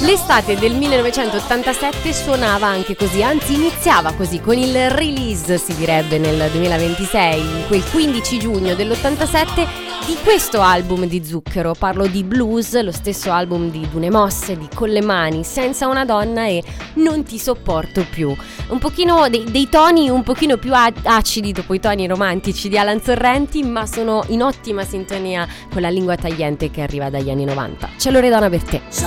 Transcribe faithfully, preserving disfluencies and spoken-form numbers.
L'estate del millenovecentottantasette suonava anche così, anzi iniziava così, con il release, si direbbe, nel duemilaventisei, quel quindici giugno dell'ottantasette, di questo album di Zucchero. Parlo di Blues, lo stesso album di Dune Mosse, di Con le mani, Senza una donna e Non ti sopporto più. Un pochino dei, dei toni un pochino più acidi dopo i toni romantici di Alan Sorrenti, ma sono in ottima sintonia con la lingua tagliente che arriva dagli anni novanta. C'è Loredana per te.